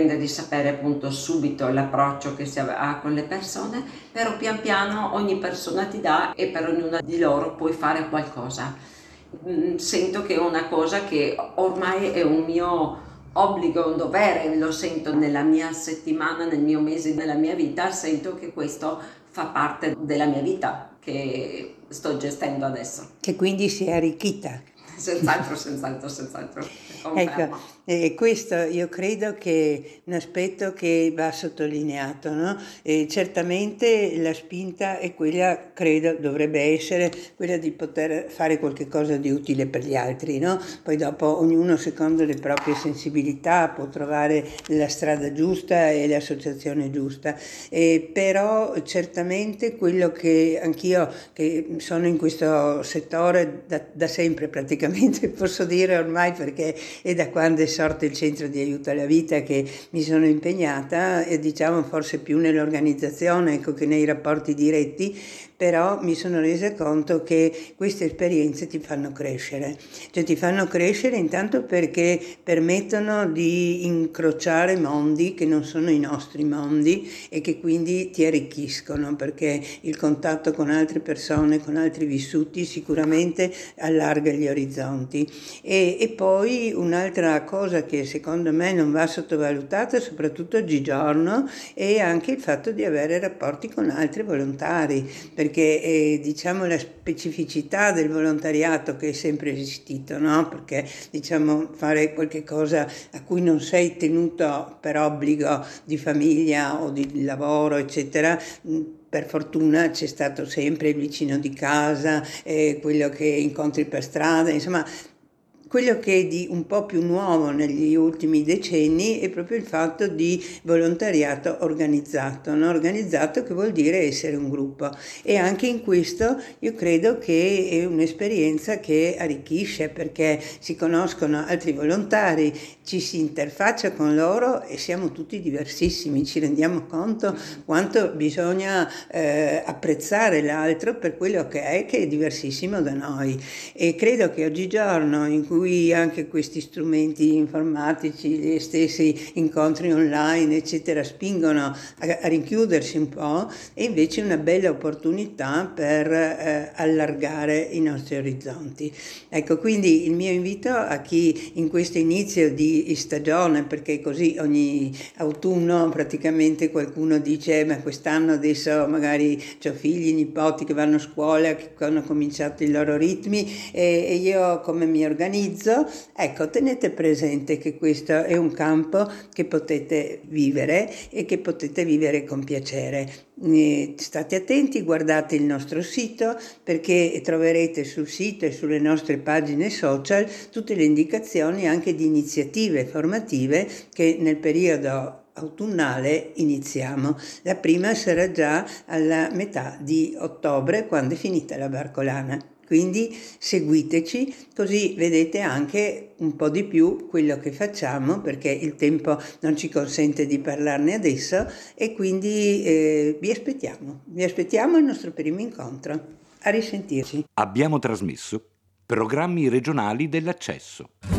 pretende di sapere appunto subito l'approccio che si ha con le persone, però pian piano ogni persona ti dà e per ognuna di loro puoi fare qualcosa. Sento che è una cosa che ormai è un mio obbligo, un dovere, lo sento nella mia settimana, nel mio mese, nella mia vita, sento che questo fa parte della mia vita che sto gestendo adesso. Che quindi si è arricchita. Senz'altro, senz'altro, senz'altro, Ecco, confermo. questo io credo che è un aspetto che va sottolineato, no? E certamente la spinta è quella, credo, dovrebbe essere quella di poter fare qualche cosa di utile per gli altri, no? Poi dopo ognuno secondo le proprie sensibilità può trovare la strada giusta e l'associazione giusta, però certamente quello che anch'io, che sono in questo settore da sempre praticamente, posso dire ormai perché è da quando è sorto il centro di aiuto alla vita che mi sono impegnata, e diciamo forse più nell'organizzazione, ecco, che nei rapporti diretti, però mi sono resa conto che queste esperienze ti fanno crescere, cioè ti fanno crescere intanto perché permettono di incrociare mondi che non sono i nostri mondi e che quindi ti arricchiscono, perché il contatto con altre persone, con altri vissuti sicuramente allarga gli orizzonti. E poi un'altra cosa che secondo me non va sottovalutata, soprattutto oggigiorno, è anche il fatto di avere rapporti con altri volontari, perché diciamo la specificità del volontariato che è sempre esistito, no? Perché diciamo fare qualche cosa a cui non sei tenuto per obbligo di famiglia o di lavoro, eccetera, per fortuna c'è stato sempre il vicino di casa, quello che incontri per strada, insomma. Quello che è di un po' più nuovo negli ultimi decenni è proprio il fatto di volontariato organizzato, no? Organizzato che vuol dire essere un gruppo, e anche in questo io credo che è un'esperienza che arricchisce, perché si conoscono altri volontari, ci si interfaccia con loro e siamo tutti diversissimi, ci rendiamo conto quanto bisogna apprezzare l'altro per quello che è diversissimo da noi, e credo che oggigiorno in cui anche questi strumenti informatici, gli stessi incontri online eccetera spingono a rinchiudersi un po', è invece una bella opportunità per allargare i nostri orizzonti. Ecco, quindi il mio invito a chi in questo inizio di stagione, perché così ogni autunno praticamente qualcuno dice ma quest'anno adesso magari ho figli, nipoti che vanno a scuola, che hanno cominciato i loro ritmi, e io come mi organizzo, ecco, tenete presente che questo è un campo che potete vivere e che potete vivere con piacere. State attenti, guardate il nostro sito, perché troverete sul sito e sulle nostre pagine social tutte le indicazioni anche di iniziative formative che nel periodo autunnale iniziamo. La prima sarà già alla metà di ottobre, quando è finita la barcolana. Quindi seguiteci, così vedete anche un po' di più quello che facciamo, perché il tempo non ci consente di parlarne adesso, e quindi vi aspettiamo al nostro primo incontro. A risentirci. Abbiamo trasmesso Programmi regionali dell'accesso.